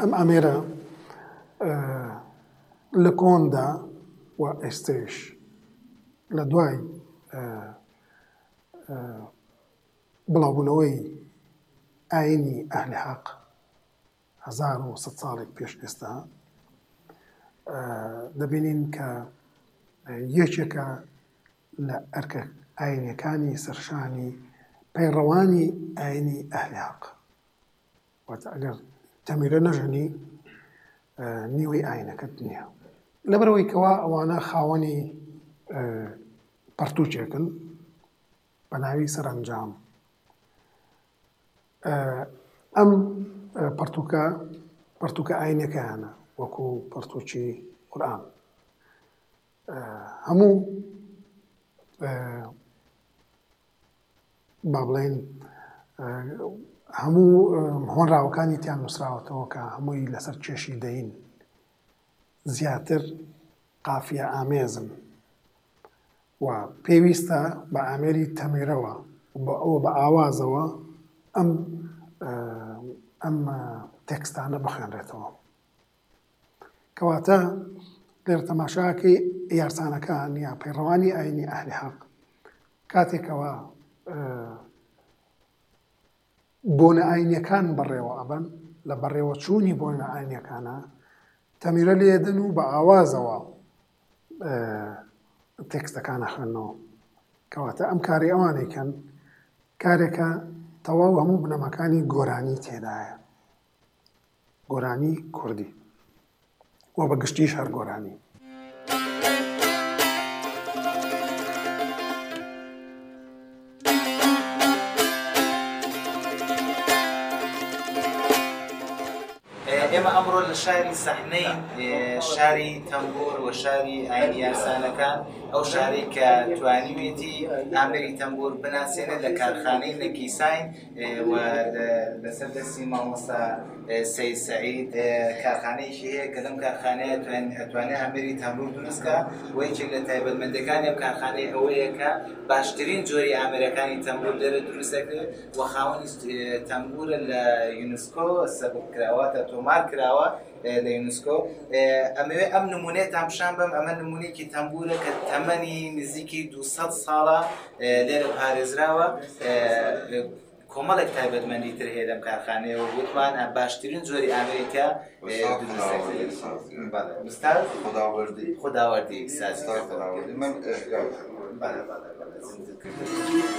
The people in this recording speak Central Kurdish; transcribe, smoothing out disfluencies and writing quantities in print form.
ئەم ئامێرە لە کۆندا و ئێستش لە دوای بڵاوبوونەوەی ئاینی ئەهلی حەق 1100 ساڵێک پێش ئێستا دەبینین کە یەکێکە لە ئەرکە ئاینەکانی سەرشانی پەیڕەوانی ئاینی ئەهلی حەق. واتە ئەگەر تەمیرە نەژەنی نیوەی ئاینەکەت نییە. لەبەرەوەی کەوا ئەوانە خاوەنی پەرتوچێکن بە ناوی سەرنجام. ئەم پەرتوکە ئاینەکەیانە وەکو پەرتوچی قورئان. هەموو با بڵێن هەموو هۆنراوەکانی تیان نووسراوەتەوە کە هەمووی لەسەر کێشی دەین زیاتر قافیە ئامێزن و پێویستە بە ئامێری تەمیرەوە ئەوە بە ئاوازەوە ئەم تێکستانە بخوێنرێتەوە. کەواتە لێرە تەماشاکەی یارسانەکان یا پەیڕەوانی ئاینی ئەهلی حەق کاتێکەوە بۆنە ئاینیەکان بەڕێوە ئەبەن لە بەڕێوە چوونی بۆنە ئاینیەکانە تەمیرە لێدەن و بە ئاوازەوە تێکستەکانە خوێنەوە. کەواتە ئەم کاری ئەوانێکن کارێکە تەواو هەموو بنەماکانی گۆرانی تێدایە، گۆرانی کوردی و بە گشتیش هەر گۆرانی. ئێمە ئەمڕۆ لە شاری سەحنەی شاری تەمبور و شاری ئاینی یارسانەکان ئەو شارەی کە توانیوێتی ئامێری تەمبور بناسێنێت لە کارخانەی نەکیساین و لەسەر دەستی مامۆستا سەید سەعید کارخانەیەکی هەیە کە لەم کارخانەیە ئەتوانێت ئامێری تەمبور دروستکە و یەکێک لە تایبەتمەندەکانی ئەم کارخانەی ئەوەیە کە باشترین جۆری ئامێرەکانی تەمبور لێرە دروست دەکرێت و خاوەنی تەمبورە لە یونسکۆ سەبک کراوەتە تۆمار کراوە لە یونسکۆ. ئەمەوێ ئەم نمونێتان پیشان بەم ئەمە نمونەیەکی تەمبورە کە تەمەنی نزیکی 200 ساڵە لێرە پارێزراوە. کۆمەڵێک تایبەتمەندی تر هەیە لەم کارخانەیە و گوتمان باشترین جۆری ئامێریکا خوداوەردی